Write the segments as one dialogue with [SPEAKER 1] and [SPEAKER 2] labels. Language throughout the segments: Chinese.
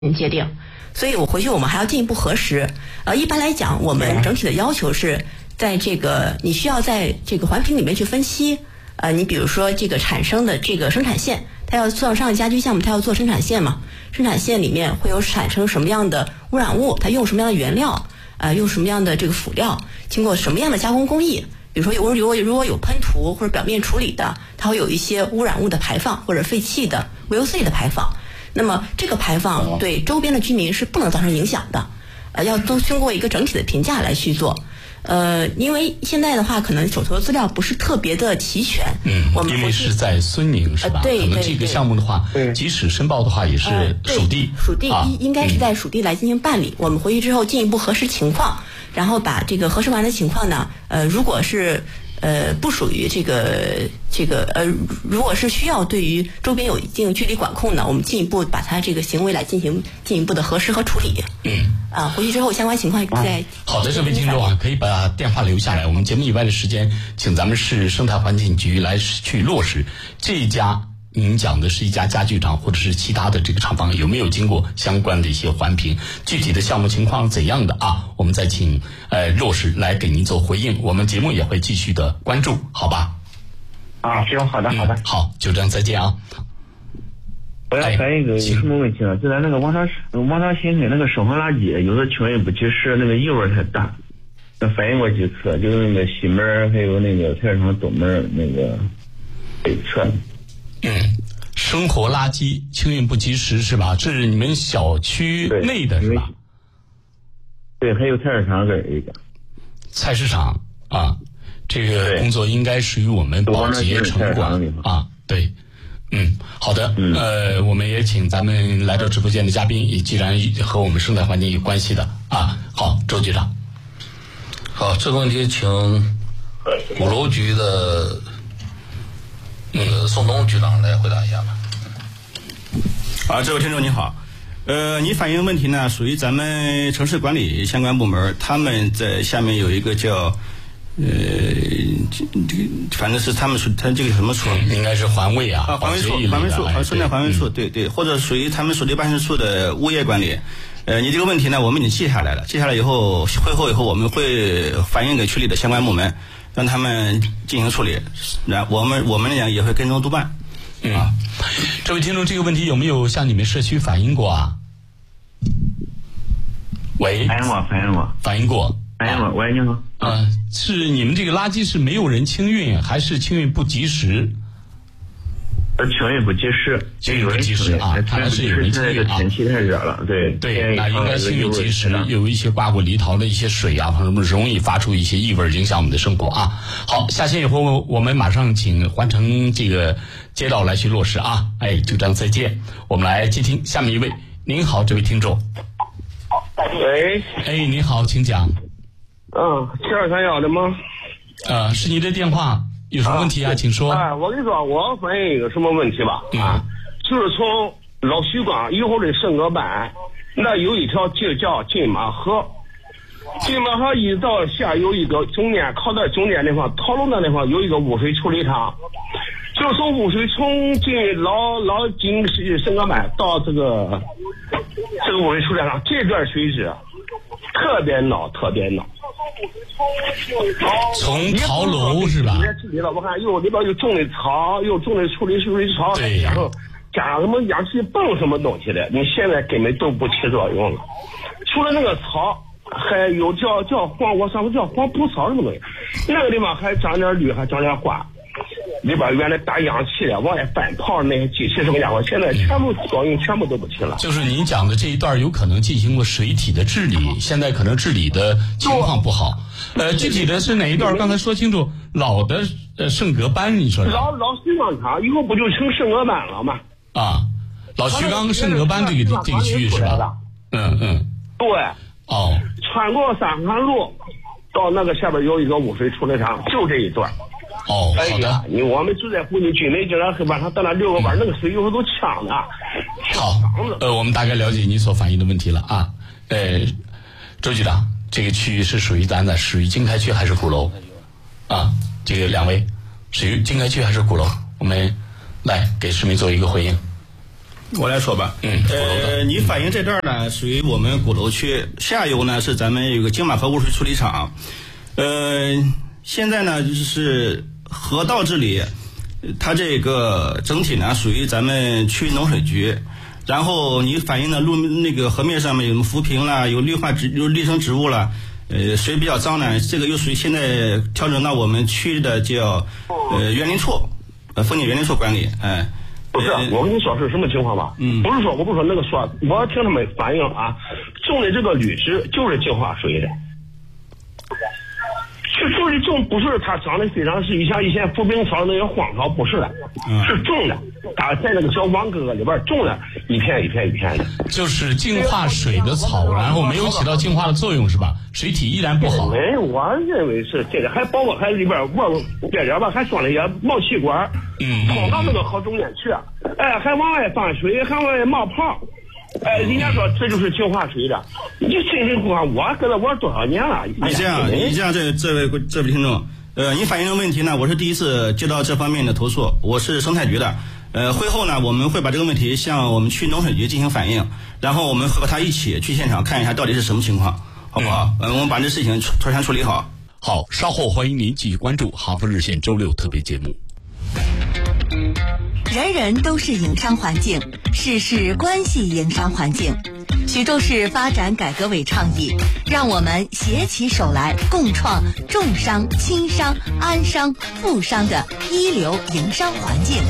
[SPEAKER 1] 界定，所以回去我们还要进一步核实。一般来讲，我们整体的要求是在这个你需要在这个环评里面去分析。你比如说这个产生的这个生产线，它要做上家居项目，它要做生产线嘛，生产线里面会有产生什么样的污染物，它用什么样的原料，用什么样的这个辅料，经过什么样的加工工艺。比如说如果有喷涂或者表面处理的，它会有一些污染物的排放或者废气的 VOC 的排放。那么这个排放对周边的居民是不能造成影响的，要都经过一个整体的评价来去做。因为现在的话，可能手头的资料不是特别的齐全。我们
[SPEAKER 2] 因为是在孙宁是吧？
[SPEAKER 1] 对，
[SPEAKER 2] 可能这个项目的话，即使申报的话也是属地，
[SPEAKER 1] 属地应该是在属地来进行办理。我们回去之后进一步核实情况，然后把这个核实完的情况呢，如果是不属于如果是需要对于周边有一定距离管控的，我们进一步把它这个行为来进行进一步的核实和处理。回去之后相关情况再。
[SPEAKER 2] 好的，这位听众啊，可以把电话留下来。我们节目以外的时间，请咱们市生态环境局来去落实这一家。您讲的是一家家具厂或者是其他的这个厂房有没有经过相关的一些环评，具体的项目情况怎样的啊？我们再请落实来给您做回应，我们节目也会继续的关注，好吧？
[SPEAKER 3] 行，好的，
[SPEAKER 2] 好，就这样，再见啊。
[SPEAKER 3] 我要反映一个有什么问题呢？就在那个王朝新村那个生活垃圾，有的清运不及时，那个异味太大，反映过几次，就是那个西门还有那个菜市场东门那个北侧。
[SPEAKER 2] 生活垃圾清运不及时是吧？这是你们小区内的是吧？
[SPEAKER 3] 对，还有菜市场这一个。菜市场
[SPEAKER 2] 啊，这个工作应该属于我们保洁城管啊。对，好的，我们也请咱们来到直播间的嘉宾，既然和我们生态环境有关系的啊，好，周局长。
[SPEAKER 4] 好，这个问题请鼓楼局的那个宋东局长来回答一下吧。
[SPEAKER 5] 这位听众你好，你反映的问题呢，属于咱们城市管理相关部门，他们在下面有一个叫反正是他这个什么处，
[SPEAKER 2] 应该是环卫啊，
[SPEAKER 5] 环卫处、生态环卫处，对，或者属于他们属地办事处的物业管理。你这个问题呢，我们已经记下来了，记下来以后，会后以后我们会反映给区里的相关部门，让他们进行处理，然后我们来讲也会跟踪督办。
[SPEAKER 2] 这位听众，这个问题有没有向你们社区反映过啊？喂，
[SPEAKER 3] 反映过，喂，你好。
[SPEAKER 2] 是你们这个垃圾是没有人清运，还是清运不及时？
[SPEAKER 3] 清运不及时，
[SPEAKER 2] 看来是有人清运啊。
[SPEAKER 3] 天气太热了，对，
[SPEAKER 2] 那应该清运及时。有一些挂过梨桃的一些水啊，容易发出一些异味，影响我们的生活啊。好，下线以后我们马上请环城这个街道来去落实啊。就这样，再见。我们来接听下面一位。您好，这位听众。
[SPEAKER 6] 喂。
[SPEAKER 2] 您好，请讲。
[SPEAKER 6] 7231的吗？
[SPEAKER 2] 是你的电话。有什么问题啊？请说。
[SPEAKER 6] 我跟你说，我反映一个什么问题吧？就是从老徐庄以后的圣歌班，那有一条街叫金马河，金马河一到下有一个中间，靠在中间地方，桃龙那地方有一个污水处理厂，就从污水从进老金圣歌班到这个污水处理厂这段水质特别闹。
[SPEAKER 2] 从桃楼是吧？
[SPEAKER 6] 我看里边又种的草，又种的处理水草，然后加上什么氧气泵什么东西的，你现在根本都不起作用了。除了那个草，还有叫黄，我上次叫黄蒲草什么东西，那个地方还长点绿，还长点花。里边原来打氧气的，往外翻泡那些机器什么家伙，现在全部作用全部都不起了。
[SPEAKER 2] 就是您讲的这一段有可能进行过水体的治理，现在可能治理的情况不好。具体的是哪一段？刚才说清楚，老的圣阁班，你说的。
[SPEAKER 6] 老徐庄厂以后不就成圣阁班了吗？
[SPEAKER 2] 老徐刚圣阁班这个区域是吧？
[SPEAKER 6] 对。穿过三环路到那个下边有一个污水处理厂，就这一段。
[SPEAKER 2] 好的。
[SPEAKER 6] 我们住在附近，军队经常晚上到那遛个弯，那个水有时候都呛的。
[SPEAKER 2] 好，我们大概了解你所反映的问题了啊。周局长，这个区域是属于属于经开区还是鼓楼？这个两位属于经开区还是鼓楼？我们来给市民做一个回应。
[SPEAKER 5] 我来说吧。你反映这段呢，属于我们鼓楼区，下游呢是咱们有个金马河污水处理厂。现在呢就是河道治理，它这个整体呢属于咱们区农水局。然后你反映的那个河面上面有什么浮萍啦，有绿生植物啦，水比较脏呢，这个又属于现在调整到我们区的叫园林处，风景园林处管理。
[SPEAKER 6] 不是，我跟你说是什么情况吧？不是说我不说那个说，我听他们反映啊，种的这个绿植就是净化水的。就是种不是它长得非常是像以前浮萍草那些荒草，不是的，是种的，它在那个小网格里边种的一片一片一片的，
[SPEAKER 2] 就是净化水的草，然后没有起到净化的作用是吧？水体依然不好。
[SPEAKER 6] 没，我认为是这个，还包括还里边边边吧，还装了一些毛气管，通到那个河中间去，还往外放水，还往外冒泡。人家说这就是净化水的，你深圳不管我跟了我多少年了。
[SPEAKER 5] 你这样，这位听众，你反映的问题呢，我是第一次接到这方面的投诉，我是生态局的。会后呢，我们会把这个问题向我们区农水局进行反映，然后我们会和他一起去现场看一下到底是什么情况，好不好？我们把这事情妥善处理好。
[SPEAKER 2] 好，稍后欢迎您继续关注哈佛热线周六特别节目。
[SPEAKER 7] 人人都是营商环境，事事关系营商环境。徐州市发展改革委倡议，让我们携起手来，共创重商、轻商、安商、富商的一流营商环境。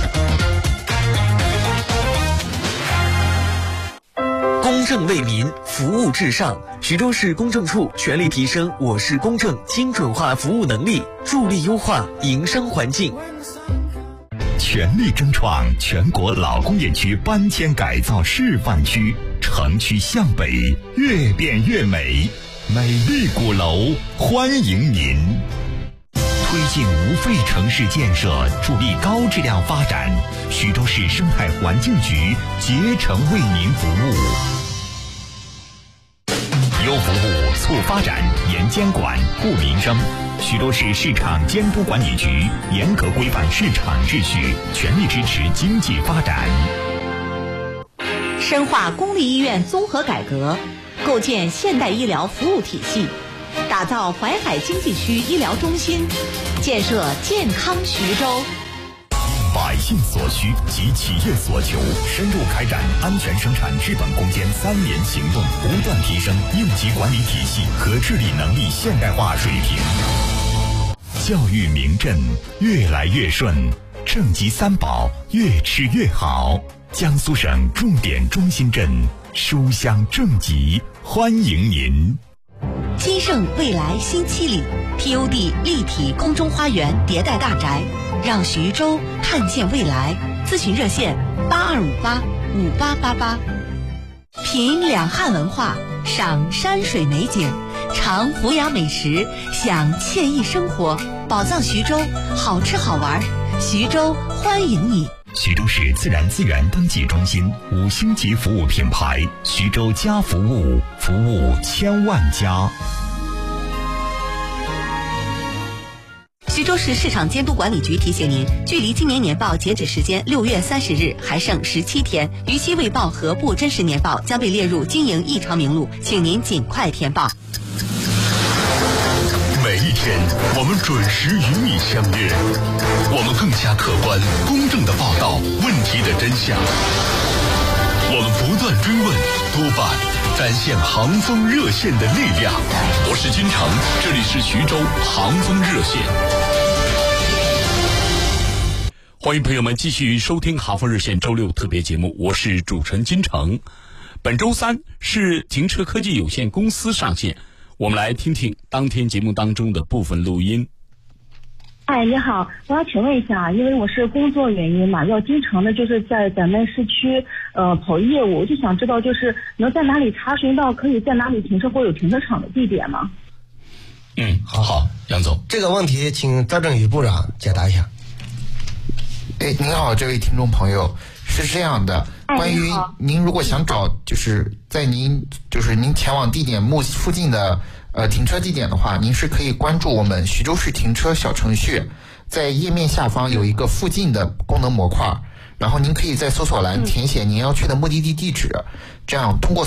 [SPEAKER 8] 公正为民，服务至上。徐州市公证处全力提升我市公证精准化服务能力，助力优化营商环境。
[SPEAKER 9] 全力争创全国老工业区搬迁改造示范区，城区向北，越变越美，美丽鼓楼欢迎您。推进无废城市建设，助力高质量发展。徐州市生态环境局竭诚为您服务。优服务，促发展，严监管，护民生。徐州市市场监督管理局严格规范市场秩序，全力支持经济发展。
[SPEAKER 7] 深化公立医院综合改革，构建现代医疗服务体系，打造淮海经济区医疗中心，建设健康徐州。
[SPEAKER 9] 百姓所需及企业所求，深入开展安全生产治本攻坚3联行动，不断提升应急管理体系和治理能力现代化水平。教育民振越来越顺，正极3宝越吃越好。江苏省重点中心镇书香正极，欢迎您。
[SPEAKER 7] 金盛未来新7里 TOD 立体空中花园迭代大宅，让徐州看见未来。咨询热线82585888。品两汉文化，赏山水美景，尝福雅美食，享惬意生活。宝藏徐州，好吃好玩，徐州欢迎你。
[SPEAKER 9] 徐州市自然资源登记中心5星级服务品牌，徐州家服务，服务千万家。
[SPEAKER 7] 徐州市市场监督管理局提醒您，距离今年年报截止时间6月30日还剩17天，逾期未报和不真实年报将被列入经营异常名录，请您尽快填报。
[SPEAKER 9] 每一天，我们准时与你相约，我们更加客观、公正地报道问题的真相。我们不断追问、督办，展现航风热线的力量。我是金城，这里是徐州航风热线。
[SPEAKER 2] 欢迎朋友们继续收听哈佛热线周六特别节目，我是主持人金城。本周3是停车科技有限公司上线，我们来听听当天节目当中的部分录音。
[SPEAKER 10] 你好，我要请问一下，因为我是工作原因嘛，要经常的就是在咱们市区跑业务，我就想知道就是能在哪里查询到可以在哪里停车或有停车场的地点吗？
[SPEAKER 2] 好，杨总，
[SPEAKER 11] 这个问题请赵正宇部长解答一下。
[SPEAKER 12] 您好，这位听众朋友，是这样的，关于您如果想找就是在您前往地点附近的停车地点的话，您是可以关注我们徐州市停车小程序，在页面下方有一个附近的功能模块， 然后您可以在搜索栏填写您要去的目的地地址，这样通过